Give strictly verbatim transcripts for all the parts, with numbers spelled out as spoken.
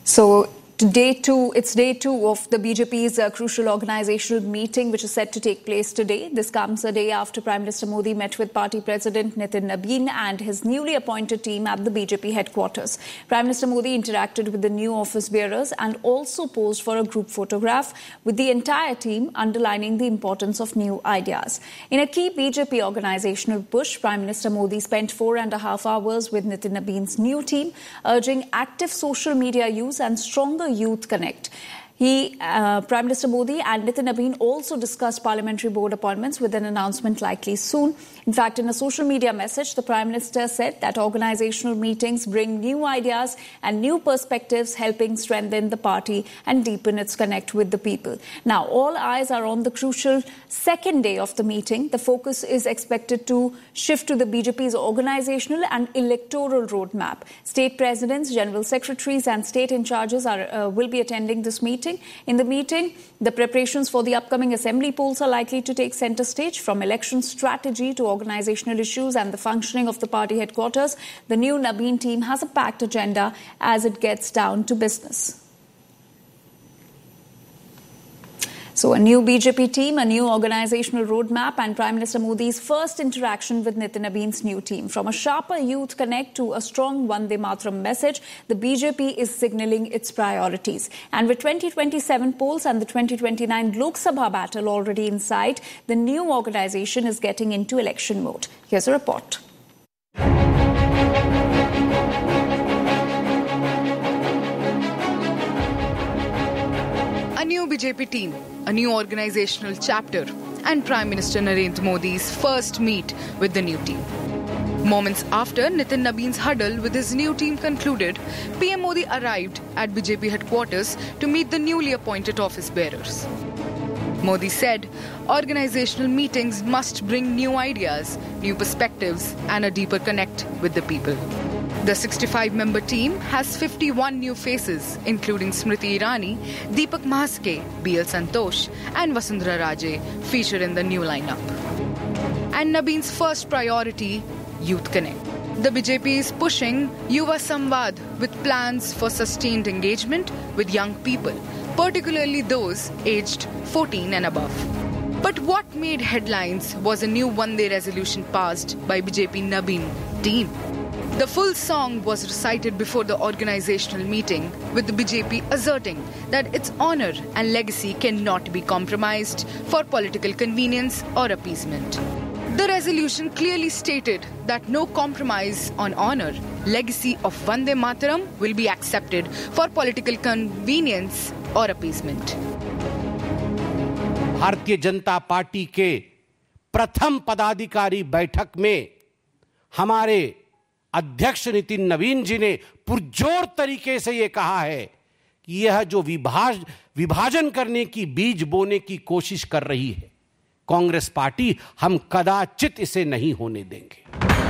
So day two, it's day two of the B J P's uh, crucial organizational meeting, which is set to take place today. This comes a day after Prime Minister Modi met with party president Nitin Nabin and his newly appointed team at the B J P headquarters. Prime Minister Modi interacted with the new office bearers and also posed for a group photograph with the entire team, underlining the importance of new ideas. In a key B J P organizational push, Prime Minister Modi spent four and a half hours with Nitin Nabin's new team, urging active social media use and stronger Youth Connect. He, uh, Prime Minister Modi and Nitin Nabin also discussed parliamentary board appointments with an announcement likely soon. In fact, in a social media message, the Prime Minister said that organizational meetings bring new ideas and new perspectives, helping strengthen the party and deepen its connect with the people. Now, all eyes are on the crucial second day of the meeting. The focus is expected to shift to the B J P's organizational and electoral roadmap. State presidents, general secretaries and state in charges are, uh, will be attending this meeting. In the meeting, the preparations for the upcoming assembly polls are likely to take centre stage, from election strategy to organisational issues and the functioning of the party headquarters. The new Nabin team has a packed agenda as it gets down to business. So a new B J P team, a new organisational roadmap and Prime Minister Modi's first interaction with Nitin Nabin's new team. From a sharper youth connect to a strong Vande Mataram message, the B J P is signalling its priorities. And with twenty twenty-seven polls and the twenty twenty-nine Lok Sabha battle already in sight, the new organisation is getting into election mode. Here's a report. A new B J P team, a new organizational chapter, and Prime Minister Narendra Modi's first meet with the new team. Moments after Nitin Nabin's huddle with his new team concluded, P M Modi arrived at B J P headquarters to meet the newly appointed office bearers. Modi said organizational meetings must bring new ideas, new perspectives, and a deeper connect with the people. The sixty-five member team has fifty-one new faces, including Smriti Irani, Deepak Mahaske, B L Santosh, and Vasundhara Raje, featured in the new lineup. And Nabin's first priority, Youth Connect. The B J P is pushing Yuva Samvad with plans for sustained engagement with young people, particularly those aged fourteen and above. But what made headlines was a new one-day resolution passed by B J P Nabin team. The full song was recited before the organizational meeting, with the B J P asserting that its honour and legacy cannot be compromised for political convenience or appeasement. The resolution clearly stated that no compromise on honour, legacy of Vande Mataram will be accepted for political convenience or appeasement. Bharatiya Janata party के प्रथम पदाधिकारी बैठक में हमारे अध्यक्ष नितिन नवीन जी ने पुरजोर तरीके से यह कहा है कि यह जो विभाज विभाजन करने की बीज बोने की कोशिश कर रही है कांग्रेस पार्टी, हम कदाचित इसे नहीं होने देंगे.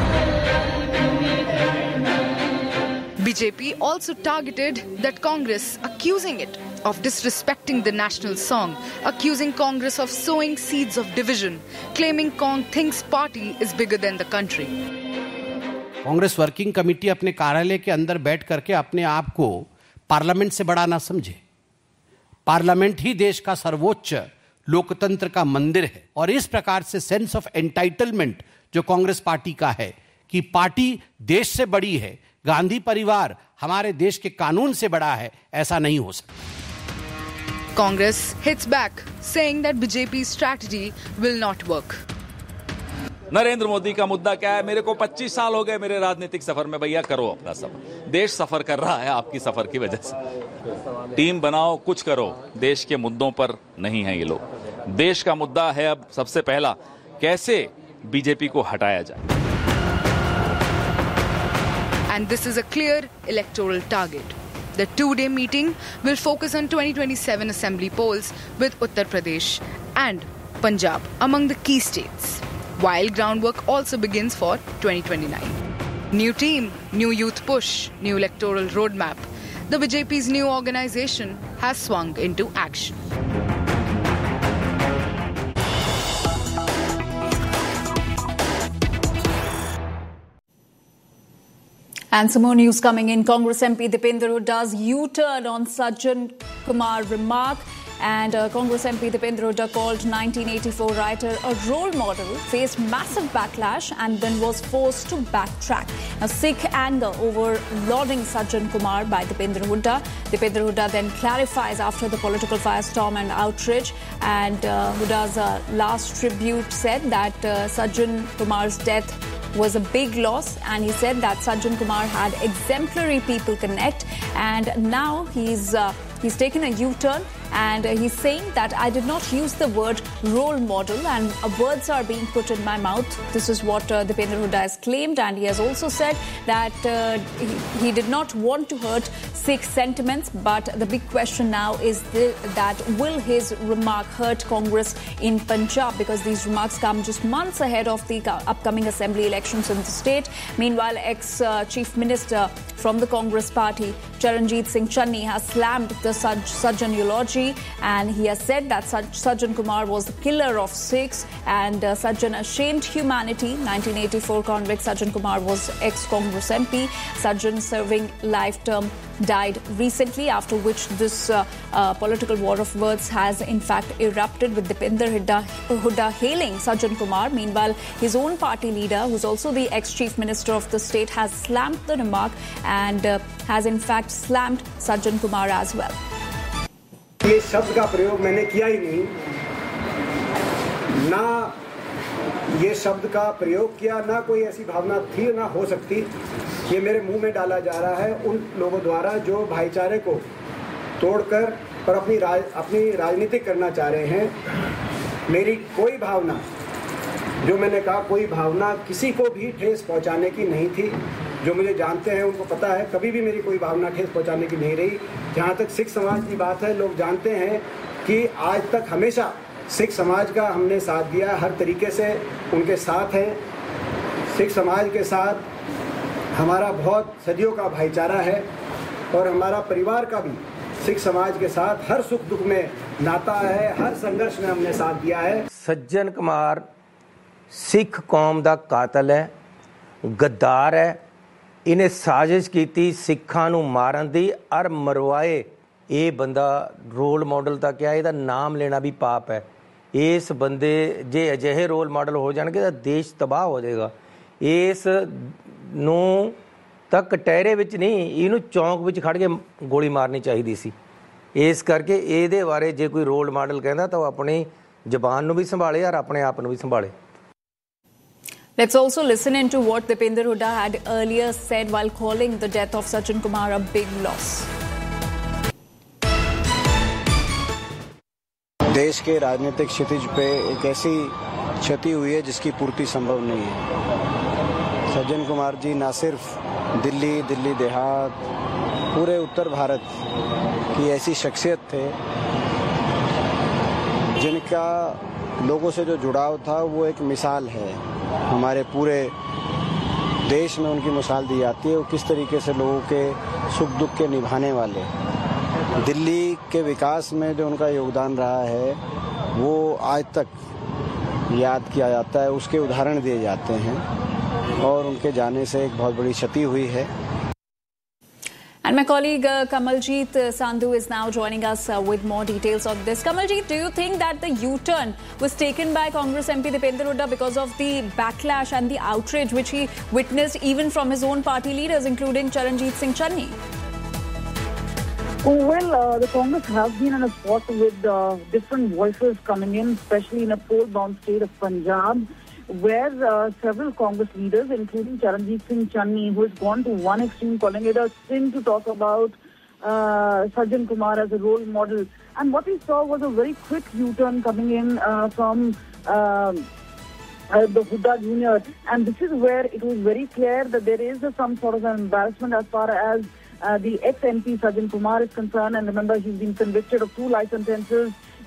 B J P also targeted that Congress, accusing it of disrespecting the national song, accusing Congress of sowing seeds of division, claiming Kong thinks party is bigger than the country. Congress working committee अपने कार्यालय के अंदर बैठ करके अपने आप को parliament से बड़ा ना समझे. पार्लियामेंट ही देश का सर्वोच्च लोकतंत्र का मंदिर है और इस प्रकार से सेंस ऑफ एंटाइटलमेंट जो कांग्रेस पार्टी का है कि पार्टी देश से बड़ी है, गांधी परिवार हमारे देश के कानून से बड़ा है, ऐसा नहीं हो सकता. Congress hits back, saying that B J P's strategy will not work. Narendra Modi का मुद्दा क्या है? मेरे को पच्चीस साल हो गए मेरे राजनीतिक सफर में. भैया करो अपना सफर. देश सफर कर रहा है आपकी सफर की वजह से. टीम बनाओ, कुछ करो. देश के मुद्दों पर नहीं है ये लोग. देश का मुद्दा है अब सबसे पहला कैसे बीजेपी को हटाया जाए. And this is a clear electoral target. The two-day meeting will focus on twenty twenty-seven assembly polls with Uttar Pradesh and Punjab among the key states, while groundwork also begins for twenty twenty-nine. New team, new youth push, new electoral roadmap. The B J P's new organisation has swung into action. And some more news coming in. Congress M P Dipender Hooda's U-turn on Sajjan Kumar remark. And uh, Congress M P Dipender Hooda called nineteen eighty-four writer a role model, faced massive backlash and then was forced to backtrack. A Sikh anger over lauding Sajjan Kumar by Dipender Hooda. Dipender Hooda then clarifies after the political firestorm and outrage. And uh, Hooda's uh, last tribute said that uh, Sajjan Kumar's death was a big loss, and he said that Sajjan Kumar had exemplary people connect, and now he's uh, he's taken a U-turn, and uh, he's saying that I did not use the word role model, and uh, words are being put in my mouth. This is what uh, Dipender Hooda has claimed, and he has also said that uh, he, he did not want to hurt Sikh sentiments, but the big question now is the, that will his remark hurt Congress in Punjab, because these remarks come just months ahead of the upcoming assembly elections in the state. Meanwhile, ex-chief uh, minister from the Congress party, Charanjit Singh Channi, has slammed the Saj- Sajjan eulogy, and he has said that Saj- Sajjan Kumar was the killer of Sikhs, and uh, Sajjan ashamed humanity. nineteen eighty-four convict Sajjan Kumar was ex-Congress M P. Sajjan, serving life term, died recently, after which this uh, uh, political war of words has in fact erupted, with Dipender Hooda, Hooda hailing Sajjan Kumar. Meanwhile, his own party leader, who's also the ex-chief minister of the state, has slammed the remark and uh, has in fact slammed Sajjan Kumar as well. ये शब्द का प्रयोग मैंने किया ही नहीं, ना ये शब्द का प्रयोग किया, ना कोई ऐसी भावना थी, ना हो सकती। ये मेरे मुंह में डाला जा रहा है उन लोगों द्वारा जो भाईचारे को तोड़कर और अपनी राज, अपनी राजनीति करना चाह रहे हैं। मेरी कोई भावना, जो मैंने कहा, कोई भावना किसी को भी ठेस पहुंचाने की नहीं थी। जो मुझे जानते हैं उनको पता है, कभी भी मेरी कोई भावना ठेस पहुंचाने की नहीं रही। जहां तक सिख समाज की बात है, लोग जानते हैं कि आज तक हमेशा सिख समाज का हमने साथ दिया, हर तरीके से उनके साथ हैं। सिख समाज के साथ हमारा बहुत सदियों का भाईचारा है, और हमारा परिवार का भी सिख समाज के साथ हर सुख दुख में नाता है, हर संघर्ष में हमने साथ दिया है। सज्जन कुमार सिख कौम का कातल है, गद्दार है। इन्हें साजिश की सिखां नूं मारन दी और मरवाए। ये बंदा रोल मॉडल तक क्या, ਇਹਦਾ नाम लेना भी पाप है। इस बंदे जे अजिहे रोल मॉडल हो जाएंगे तो देश तबाह हो जाएगा। इस नूं तक कटहरे विच नहीं, इनू चौंक विच खड़ के गोली मारनी चाहिए सी। इस करके ਇਹਦੇ बारे जे कोई रोल मॉडल कहता तो अपनी ਜ਼ਬਾਨ ਨੂੰ भी संभाले और अपने आप ਨੂੰ भी संभाले। Let's also listen into what Dipender Hooda had earlier said while calling the death of Sajjan Kumar a big loss. देश के राजनीतिक क्षितिज पे एक ऐसी क्षति हुई है जिसकी पूर्ति संभव नहीं है। सज्जन कुमार जी ना सिर्फ दिल्ली, दिल्ली देहात, पूरे उत्तर भारत की ऐसी शख्सियत थे जिनका लोगों से जो जुड़ाव था वो एक मिसाल है। हमारे पूरे देश में उनकी मिसाल दी जाती है, वो किस तरीके से लोगों के सुख दुख के निभाने वाले। दिल्ली के विकास में जो उनका योगदान रहा है वो आज तक याद किया जाता है, उसके उदाहरण दिए जाते हैं, और उनके जाने से एक बहुत बड़ी क्षति हुई है। And my colleague uh, Kamaljeet uh, Sandhu is now joining us uh, with more details on this. Kamaljeet, do you think that the U-turn was taken by Congress M P Dipender Hooda because of the backlash and the outrage which he witnessed even from his own party leaders, including Charanjit Singh Channi? Oh, well, uh, the Congress has been in a spot with uh, different voices coming in, especially in a poll-bound state of Punjab, where uh, several Congress leaders, including Charanjit Singh Channi, who has gone to one extreme, calling it a sin to talk about uh, Sajjan Kumar as a role model. And what we saw was a very quick U-turn coming in uh, from uh, uh, the Hooda Junior And this is where it was very clear that there is a, some sort of an embarrassment as far as uh, the ex-M P Sajjan Kumar is concerned. And remember, he's been convicted of two life sentences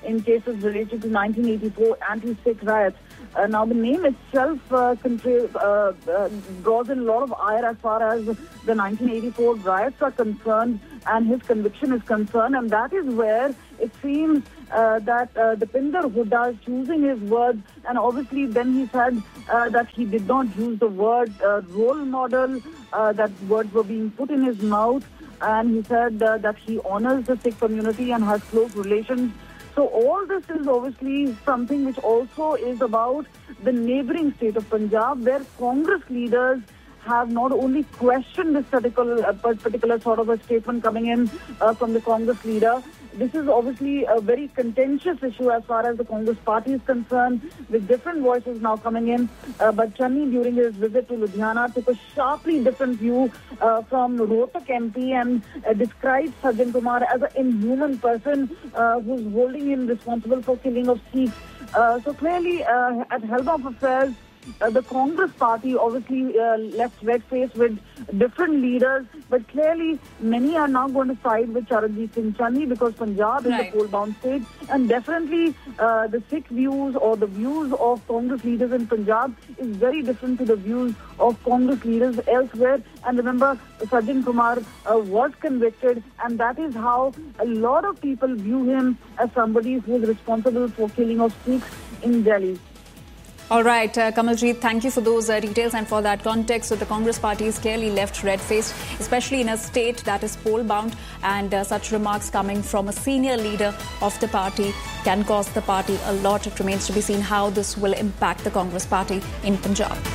in cases related to nineteen eighty-four anti-Sikh riots. Uh, now, the name itself uh, contra- uh, uh, draws in a lot of ire as far as the nineteen eighty-four riots are concerned and his conviction is concerned. And that is where it seems uh, that uh, Dipinder Hooda is choosing his words. And obviously, then he said uh, that he did not use the word uh, role model, uh, that words were being put in his mouth. And he said uh, that he honors the Sikh community and has close relations. So all this is obviously something which also is about the neighbouring state of Punjab, where Congress leaders have not only questioned this particular, uh, particular sort of a statement coming in uh, from the Congress leader. This is obviously a very contentious issue as far as the Congress party is concerned, with different voices now coming in. Uh, but Channi, during his visit to Ludhiana, took a sharply different view uh, from Rohtak M P and uh, described Sajjan Kumar as an inhuman person uh, who's holding him responsible for killing of Sikhs. Uh, so clearly, uh, at helm of affairs, Uh, the Congress party obviously uh, left red-faced with different leaders, but clearly many are now going to side with Charanjit Singh Channi because Punjab is Right. a poll-bound state, and definitely uh, the Sikh views or the views of Congress leaders in Punjab is very different to the views of Congress leaders elsewhere. And remember, Sajjan Kumar uh, was convicted, and that is how a lot of people view him as somebody who is responsible for killing of Sikhs in Delhi. All right, uh, Kamaljeet, thank you for those uh, details and for that context. So the Congress party is clearly left red-faced, especially in a state that is poll-bound, and uh, such remarks coming from a senior leader of the party can cost the party a lot. It remains to be seen how this will impact the Congress party in Punjab.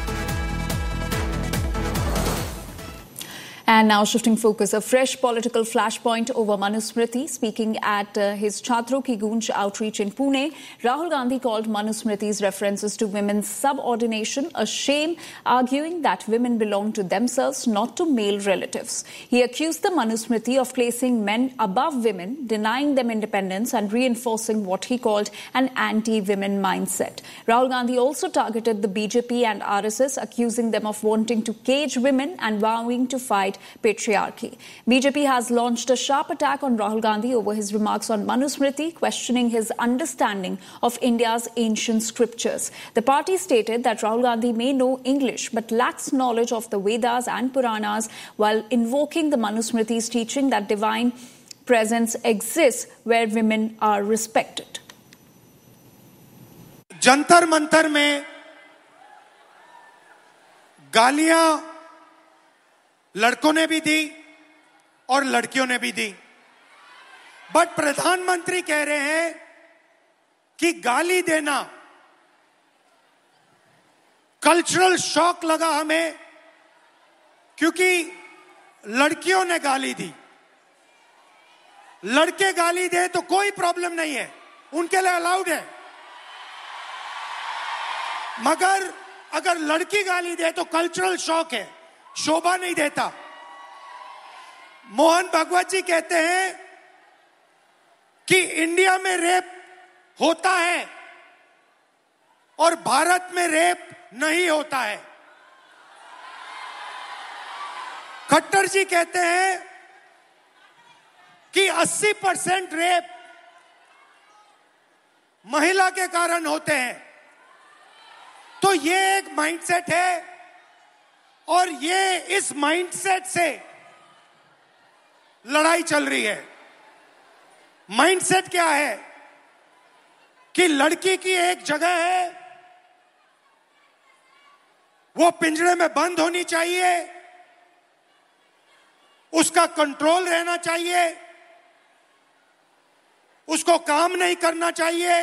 And now shifting focus, a fresh political flashpoint over Manusmriti. Speaking at uh, his Chhatro Ki Goonj outreach in Pune, Rahul Gandhi called Manusmriti's references to women's subordination a shame, arguing that women belong to themselves, not to male relatives. He accused the Manusmriti of placing men above women, denying them independence and reinforcing what he called an anti-women mindset. Rahul Gandhi also targeted the B J P and R S S, accusing them of wanting to cage women and vowing to fight patriarchy. B J P has launched a sharp attack on Rahul Gandhi over his remarks on Manusmriti, questioning his understanding of India's ancient scriptures. The party stated that Rahul Gandhi may know English but lacks knowledge of the Vedas and Puranas, while invoking the Manusmriti's teaching that divine presence exists where women are respected. Jantar Mantar में गालियां लड़कों ने भी दी और लड़कियों ने भी दी, but प्रधानमंत्री कह रहे हैं कि गाली देना कल्चरल शॉक लगा हमें क्योंकि लड़कियों ने गाली दी। लड़के गाली दे तो कोई प्रॉब्लम नहीं है, उनके लिए अलाउड है, मगर अगर लड़की गाली दे तो कल्चरल शॉक है, शोभा नहीं देता। मोहन भागवत जी कहते हैं कि इंडिया में रेप होता है और भारत में रेप नहीं होता है। खट्टर जी कहते हैं कि अस्सी परसेंट रेप महिला के कारण होते हैं। तो ये एक माइंडसेट है और ये इस माइंडसेट से लड़ाई चल रही है। माइंडसेट क्या है कि लड़की की एक जगह है, वो पिंजरे में बंद होनी चाहिए, उसका कंट्रोल रहना चाहिए, उसको काम नहीं करना चाहिए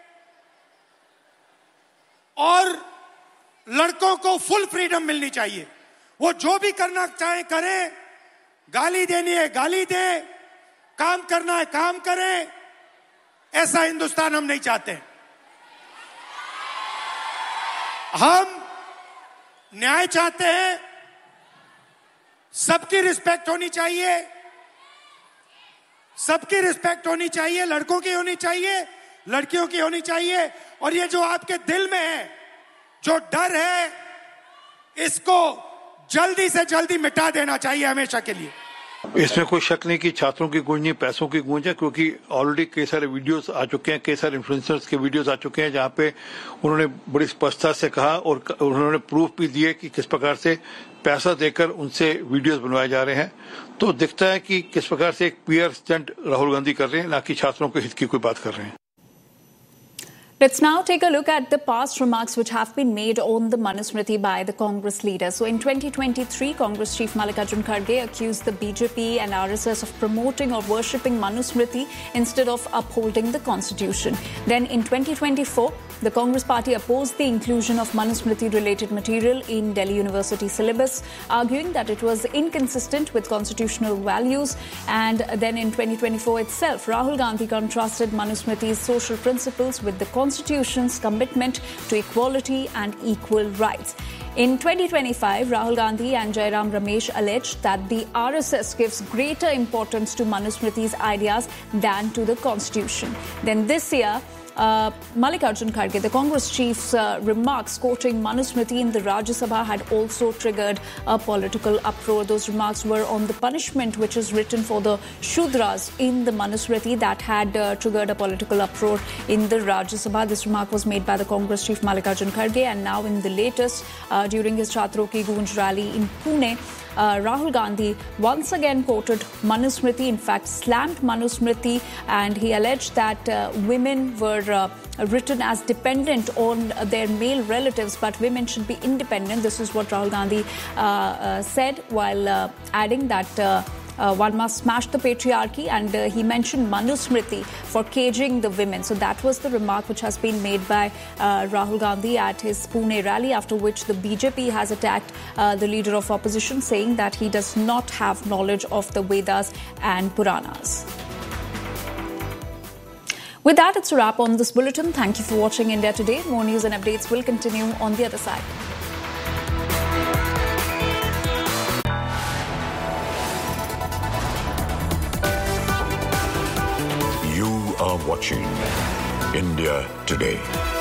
और लड़कों को फुल फ्रीडम मिलनी चाहिए। वो जो भी करना चाहे करें, गाली देनी है गाली दें, काम करना है काम करें। ऐसा हिंदुस्तान हम नहीं चाहते। हम न्याय चाहते हैं, सबकी रिस्पेक्ट होनी चाहिए, सबकी रिस्पेक्ट होनी चाहिए, लड़कों की होनी चाहिए, लड़कियों की होनी चाहिए। और ये जो आपके दिल में है, जो डर है, इसको जल्दी से जल्दी मिटा देना चाहिए हमेशा के लिए। इसमें कोई शक नहीं कि छात्रों की गूंज नहीं, पैसों की गूंज है, क्योंकि ऑलरेडी कई सारे वीडियोस आ चुके हैं, कई सारे इन्फ्लुएंसर्स के वीडियोस आ चुके हैं जहां पे उन्होंने बड़ी स्पष्टता से कहा और उन्होंने प्रूफ भी दिए कि किस प्रकार से पैसा देकर उनसे वीडियोस बनवाए जा रहे हैं। तो दिखता है कि किस प्रकार से एक पीआर स्टंट राहुल गांधी कर रहे हैं, ना कि छात्रों के हित की कोई बात कर रहे हैं। Let's now take a look at the past remarks which have been made on the Manusmriti by the Congress leaders. So in twenty twenty-three, Congress Chief Mallikarjun Kharge accused the B J P and R S S of promoting or worshipping Manusmriti instead of upholding the Constitution. Then in twenty twenty-four, the Congress party opposed the inclusion of Manusmriti-related material in Delhi University syllabus, arguing that it was inconsistent with constitutional values. And then in twenty twenty-four itself, Rahul Gandhi contrasted Manusmriti's social principles with the Constitution's commitment to equality and equal rights. In twenty twenty-five, Rahul Gandhi and Jairam Ramesh alleged that the R S S gives greater importance to Manusmriti's ideas than to the Constitution. Then this year, Uh, Mallikarjun Kharge, the Congress chief's uh, remarks quoting Manusmriti in the Rajya Sabha had also triggered a political uproar. Those remarks were on the punishment which is written for the Shudras in the Manusmriti that had uh, triggered a political uproar in the Rajya Sabha. This remark was made by the Congress chief Mallikarjun Kharge, and now in the latest, uh, during his Chhatron Ki Goonj rally in Pune, Uh, Rahul Gandhi once again quoted Manusmriti, in fact slammed Manusmriti, and he alleged that uh, women were uh, written as dependent on uh, their male relatives, but women should be independent. This is what Rahul Gandhi uh, uh, said, while uh, adding that uh, Uh, one must smash the patriarchy, and uh, he mentioned Manusmriti for caging the women. So that was the remark which has been made by uh, Rahul Gandhi at his Pune rally, after which the B J P has attacked uh, the leader of opposition, saying that he does not have knowledge of the Vedas and Puranas. With that, it's a wrap on this bulletin. Thank you for watching India Today. More news and updates will continue on the other side. Are watching India Today.